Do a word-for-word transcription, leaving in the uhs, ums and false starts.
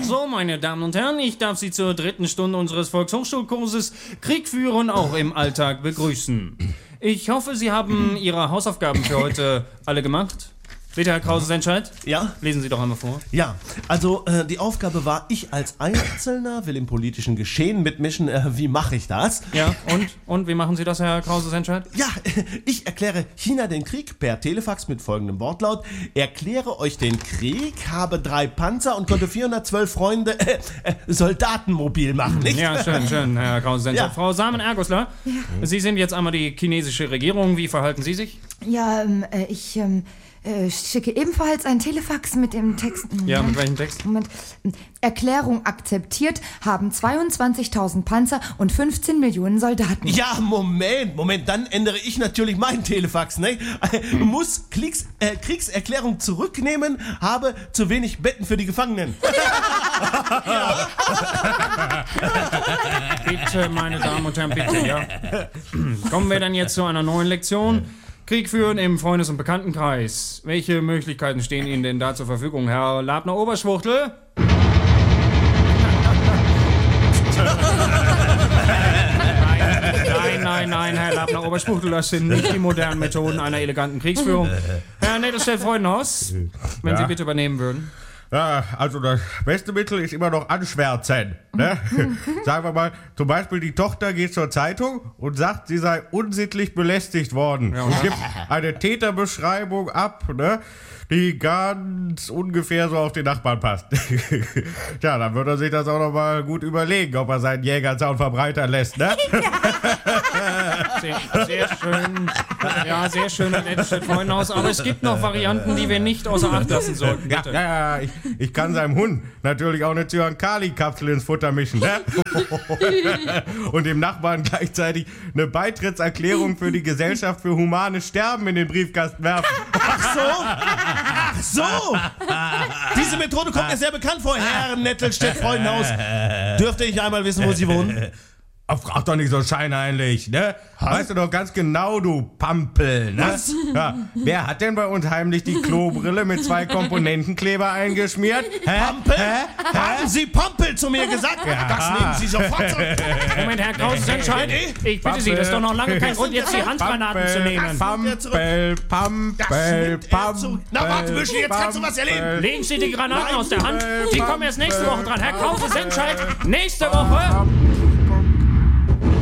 So, meine Damen und Herren, ich darf Sie zur dritten Stunde unseres Volkshochschulkurses Krieg führen auch im Alltag begrüßen. Ich hoffe, Sie haben Ihre Hausaufgaben für heute alle gemacht. Bitte, Herr Krause-Sennscheidt? Ja? Lesen Sie doch einmal vor. Ja, also äh, die Aufgabe war, ich als Einzelner will im politischen Geschehen mitmischen. Äh, wie mache ich das? Ja, und? Und wie machen Sie das, Herr Krause-Sennscheidt? Ja, ich erkläre China den Krieg per Telefax mit folgendem Wortlaut. Erkläre euch den Krieg, habe drei Panzer und konnte vierhundertzwölf Freunde äh, äh, Soldaten mobil machen, nicht? Ja, schön, schön, Herr Krause-Sennscheidt. Ja. Frau Samen-Ergosler, ja. Sie sind jetzt einmal die chinesische Regierung. Wie verhalten Sie sich? Ja, ähm, äh, ich ähm, äh, schicke ebenfalls ein Telefax mit dem Text. Ja, mit welchem Text? Moment. Erklärung akzeptiert, haben zweiundzwanzigtausend Panzer und fünfzehn Millionen Soldaten. Ja, Moment, Moment, dann ändere ich natürlich meinen Telefax, ne? Äh, muss Kriegs, äh, Kriegserklärung zurücknehmen, habe zu wenig Betten für die Gefangenen. Ja. Bitte, meine Damen und Herren, bitte, ja. Kommen wir dann jetzt zu einer neuen Lektion. Krieg führen im Freundes- und Bekanntenkreis. Welche Möglichkeiten stehen Ihnen denn da zur Verfügung, Herr Labner-Oberschwuchtel? Nein, nein, nein, Herr Labner-Oberschwuchtel, das sind nicht die modernen Methoden einer eleganten Kriegsführung. Herr Nettelstedt-Freudenhaus, wenn Ja. Sie bitte übernehmen würden. Ja, also das beste Mittel ist immer noch anschwärzen. Ne? Sagen wir mal, zum Beispiel die Tochter geht zur Zeitung und sagt, sie sei unsittlich belästigt worden. Ja, und gibt eine Täterbeschreibung ab, ne? die ganz ungefähr so auf den Nachbarn passt. Tja, dann würde er sich das auch noch mal gut überlegen, ob er seinen Jägerzaun verbreitern lässt, ne? Sehr, sehr schön. Ja, sehr schön, Herr Nettelstedt-Freudenhaus. Aber es gibt noch Varianten, die wir nicht außer Acht lassen sollten. Ja, Bitte. ja, ja, ich, ich kann seinem Hund natürlich auch eine Zyankali-Kapsel ins Futter mischen, ne? Und dem Nachbarn gleichzeitig eine Beitrittserklärung für die Gesellschaft für humanes Sterben in den Briefkasten werfen. Ach so? Ach so! Diese Methode kommt mir sehr bekannt vor, Herr Nettelstedt-Freudenhaus. Dürfte ich einmal wissen, wo Sie wohnen? Ach, frag doch nicht so scheinheilig, ne? Weißt du doch ganz genau, du Pampel, ne? Was? Ja, wer hat denn bei uns heimlich die Klobrille mit zwei Komponentenkleber eingeschmiert? Hä? Pampel? Hä? Haben Sie Pampel zu mir gesagt? Ja. Das nehmen Sie sofort zurück. Moment, Herr Krause-Sennscheidt. Ich bitte Sie, das ist doch noch lange kein Grund, jetzt die Handgranaten zu nehmen. Pampel, Pampel, Pampel. Na warte, Büschel, jetzt kannst du was erleben. Legen Sie die Granaten Nein. aus der Hand. Die kommen erst nächste Woche dran. Herr Krause-Sennscheidt, nächste Woche.